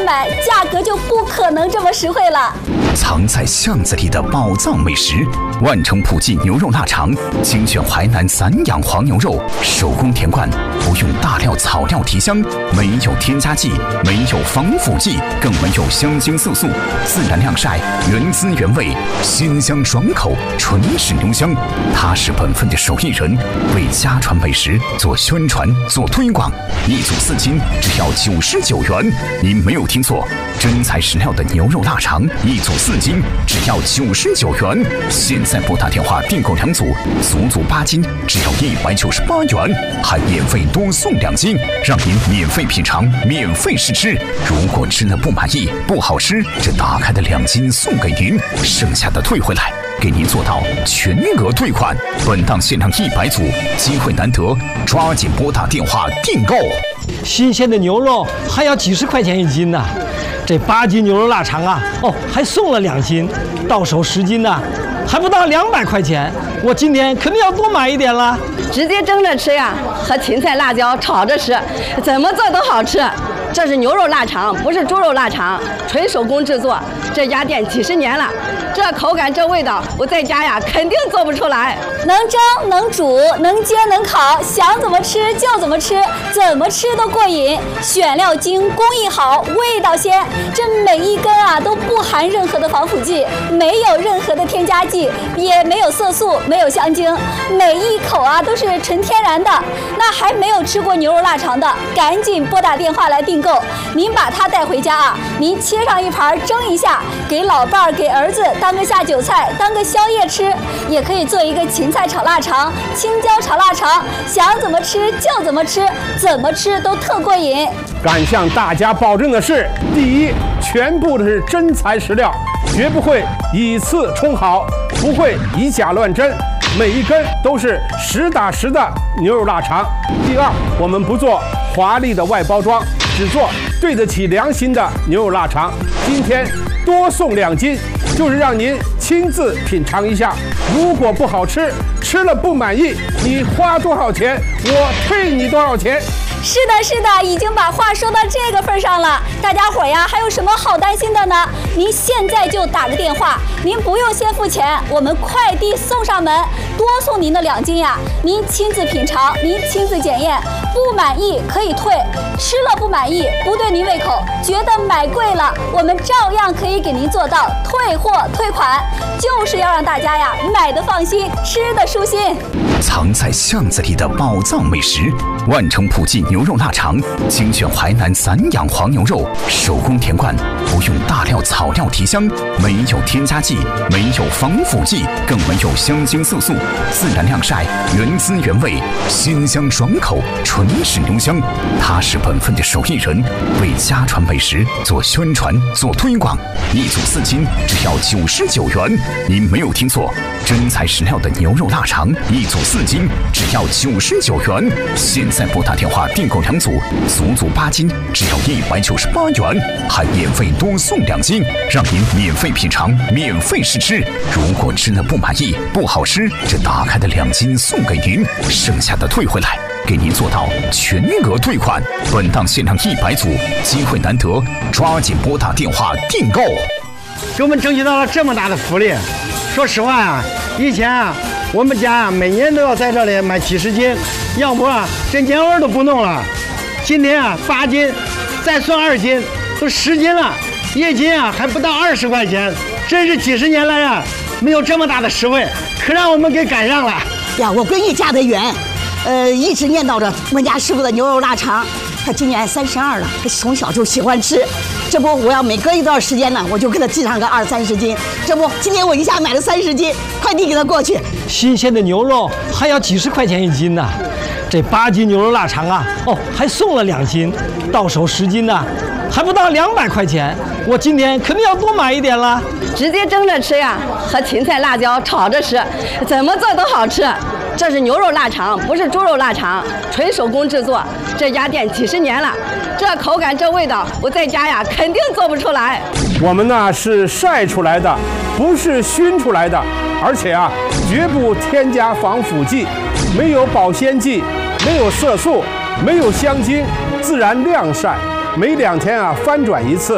买，价格就不可能这么实惠了。 藏在巷子里的宝藏美食，万城普记牛肉腊肠，精选淮南散养黄牛肉，手工田灌，不用大料草料提香，没有添加剂，没有防腐剂，更没有香精色素，自然晾晒，原汁原味，鲜香爽口，纯是牛香。他是本分的手艺人，为家传美食做宣传、做推广。一组4斤，只要99元。您没有听错，真材实料的牛肉腊肠，一组4斤，只要99元。现在拨打电话订购2组，足足8斤，只要198元，还免费多送2斤，让您免费品尝，免费试吃。如果吃了不满意、不好吃，这打开的2斤送给您，剩下的退回来。给您做到全额退款，本档限量100组，机会难得，抓紧拨打电话订购。 新鲜的牛肉还要几十块钱1斤呢，这8斤牛肉腊肠啊，还送了2斤，到手10斤呢，还不到200块钱，我今天肯定要多买一点了。 直接蒸着吃呀，和芹菜、辣椒炒着吃，怎么做都好吃。这是牛肉腊肠，不是猪肉腊肠，纯手工制作。这家店几十年了，这口感这味道，我在家呀肯定做不出来。 能蒸能煮能煎能烤，想怎么吃就怎么吃，怎么吃都过瘾。选料精，工艺好，味道鲜。这每一根啊都不含任何的防腐剂，没有任何的添加剂，也没有色素，没有香精，每一口啊都是纯天然的。那还没有吃过牛肉腊肠的，赶紧拨打电话来订购。您把它带回家啊，您切上一盘蒸一下，给老伴儿给儿子当个下酒菜，当个宵夜吃，也可以做一个芹菜炒腊肠、青椒炒腊肠，想怎么吃就怎么吃，怎么吃都特过瘾。 敢向大家保证的是，第一，全部的是真材实料，绝不会以次充好，不会以假乱真，每一根都是实打实的牛肉腊肠。第二，我们不做华丽的外包装，只做对得起良心的牛肉腊肠。今天多送2斤，就是让您亲自品尝一下。如果不好吃，吃了不满意，你花多少钱，我退你多少钱。 是的，是的，已经把话说到这个份上了。大家伙呀，还有什么好担心的呢？您现在就打个电话，您不用先付钱，我们快递送上门，多送您的2斤呀。您亲自品尝，您亲自检验，不满意可以退，吃了不满意，不对您胃口，觉得买贵了，我们照样可以给您做到退货退款，就是要让大家呀买的放心，吃的舒心。 藏在巷子里的宝藏美食，万城普记牛肉腊肠，精选淮南散养黄牛肉，手工田灌，不用大料草料提香，没有添加剂，没有防腐剂，更没有香精色素，自然晾晒，原汁原味，鲜香爽口，纯是牛香。他是本分的手艺人，为家传美食做宣传、做推广。一组4斤，只要99元。您没有听错，真材实料的牛肉腊肠，一组4斤，只要99元。现在拨打电话订购2组，足足8斤，只要198元，还免费多送2斤，让您免费品尝，免费试吃。如果吃了不满意、不好吃，这打开的2斤送给您，剩下的退回来。给您做到全额退款，本档限量100组，机会难得，抓紧拨打电话订购。 给我们争取到了这么大的福利。说实话啊，以前啊，我们家啊每年都要在这里买几十斤，要不啊这年味都不弄了。今天啊8斤，再算2斤，都10斤了，1斤啊还不到20块钱，真是几十年来啊没有这么大的实惠，可让我们给赶上了呀！我闺女嫁得远，一直念叨着我们家师傅的牛肉腊肠。她今年32了，她从小就喜欢吃。这不，我要每隔一段时间呢，我就给她寄上个20-30斤。这不，今天我一下买了30斤，快递给她过去。 新鲜的牛肉还要几十块钱1斤呢，这8斤牛肉腊肠啊，还送了2斤，到手10斤呢，还不到200块钱，我今天肯定要多买一点了。 直接蒸着吃呀，和芹菜、辣椒炒着吃，怎么做都好吃。这是牛肉腊肠，不是猪肉腊肠，纯手工制作。这家店几十年了，这口感这味道，我在家呀肯定做不出来。 我们呢是晒出来的，不是熏出来的，而且啊绝不添加防腐剂，没有保鲜剂，没有色素，没有香精，自然晾晒，每2天啊翻转一次。